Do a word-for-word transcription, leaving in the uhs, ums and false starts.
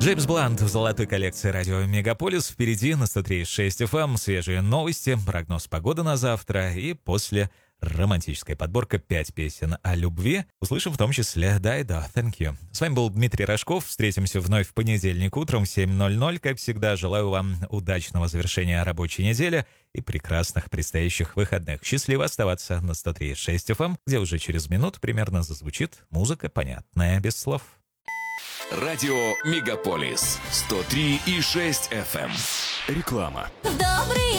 Джеймс Блант в золотой коллекции радио «Мегаполис». Впереди на сто три и шесть эф эм свежие новости, прогноз погоды на завтра и после романтическая подборка пять песен о любви. Услышим в том числе «Да и да, thank you». С вами был Дмитрий Рожков. Встретимся вновь в понедельник утром в семь ноль ноль. Как всегда, желаю вам удачного завершения рабочей недели и прекрасных предстоящих выходных. Счастливо оставаться на сто три и шесть эф эм, где уже через минуту примерно зазвучит музыка, понятная без слов. Радио «Мегаполис» сто три и шесть эф эм. Реклама. Добрый